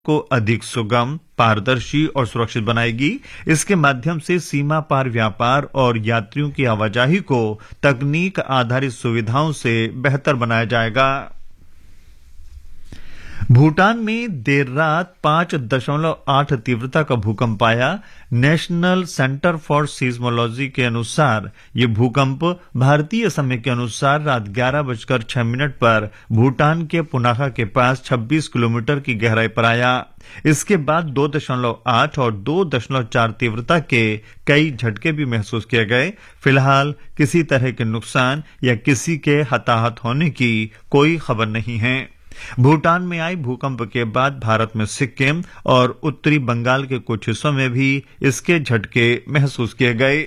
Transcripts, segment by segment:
को अधिक सुगम, पारदर्शी और सुरक्षित बनाएगी। इसके माध्यम से सीमा पार व्यापार और यात्रियों की आवाजाही को तकनीक आधारित सुविधाओं से बेहतर बनाया जाएगा। भूटान में देर रात 5.8 तीव्रता का भूकंप आया। नेशनल सेंटर फॉर सीस्मोलॉजी के अनुसार ये भूकंप भारतीय समय के अनुसार रात 11:06 पर भूटान के पुनाखा के पास 26 किलोमीटर की गहराई पर आया। इसके बाद 2.8 और 2.4 तीव्रता के कई झटके भी महसूस किए गए। फिलहाल किसी तरह के नुकसान या किसी के हताहत होने की कोई खबर नहीं है। भूटान में आई भूकंप के बाद भारत में सिक्किम और उत्तरी बंगाल के कुछ हिस्सों में भी इसके झटके महसूस किए गए।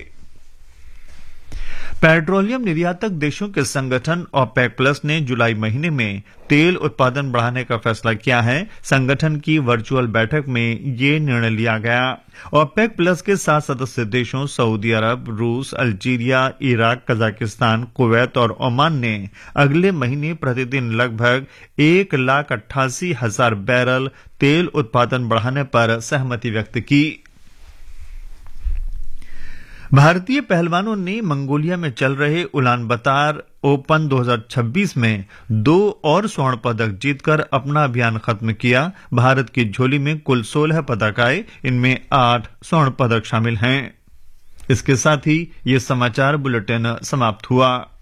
पेट्रोलियम निर्यातक देशों के संगठन ओपेक प्लस ने जुलाई महीने में तेल उत्पादन बढ़ाने का फैसला किया है। संगठन की वर्चुअल बैठक में ये निर्णय लिया गया। ओपेक प्लस के 7 सदस्य देशों सऊदी अरब, रूस, अल्जीरिया, इराक, कजाकिस्तान, कुवैत और ओमान ने अगले महीने प्रतिदिन लगभग 1,88,000 बैरल तेल उत्पादन बढ़ाने पर सहमति व्यक्त की। भारतीय पहलवानों ने मंगोलिया में चल रहे उलानबातर ओपन 2026 में 2 और स्वर्ण पदक जीतकर अपना अभियान खत्म किया। भारत की झोली में कुल 16 पदक आए, इनमें 8 स्वर्ण पदक शामिल हैं। इसके साथ ही ये समाचार बुलेटिन समाप्त हुआ।